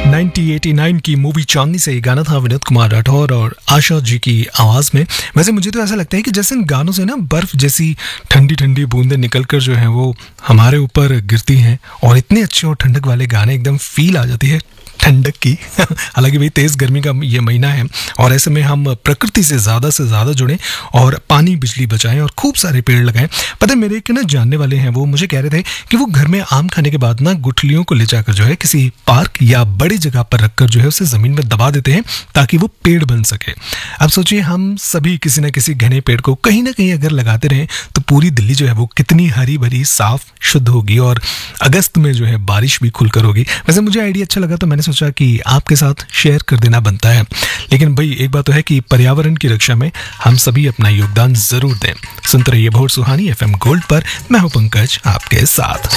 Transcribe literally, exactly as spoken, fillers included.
उन्नीस सौ नवासी की मूवी चांदनी से ये गाना था विनीत कुमार राठौर और आशा जी की आवाज़ में। वैसे मुझे तो ऐसा लगता है कि जैसे इन गानों से ना बर्फ़ जैसी ठंडी ठंडी बूंदें निकलकर जो है वो हमारे ऊपर गिरती हैं और इतने अच्छे और ठंडक वाले गाने एकदम फील आ जाती है ठंडक की। हालांकि भाई तेज़ गर्मी का ये महीना है और ऐसे में हम प्रकृति से ज़्यादा से ज़्यादा जुड़ें और पानी बिजली बचाएं और खूब सारे पेड़ लगाएं। पता है मेरे एक ना जानने वाले हैं, वो मुझे कह रहे थे कि वो घर में आम खाने के बाद ना गुठलियों को ले जाकर जो है किसी पार्क या बड़ी जगह पर रखकर जो है उसे ज़मीन में दबा देते हैं ताकि वो पेड़ बन सके। अब सोचिए हम सभी किसी न किसी घने पेड़ को कहीं ना कहीं अगर लगाते रहें तो पूरी दिल्ली जो है वो कितनी हरी भरी साफ शुद्ध होगी और अगस्त में जो है बारिश भी खुलकर होगी। वैसे मुझे आइडिया अच्छा लगा तो मैंने सोचा कि आपके साथ शेयर कर देना बनता है। लेकिन भाई एक बात तो है कि पर्यावरण की रक्षा में हम सभी अपना योगदान जरूर दें। सुनते रहिए भोर सुहानी एफएम गोल्ड पर। मैं हूं पंकज आपके साथ।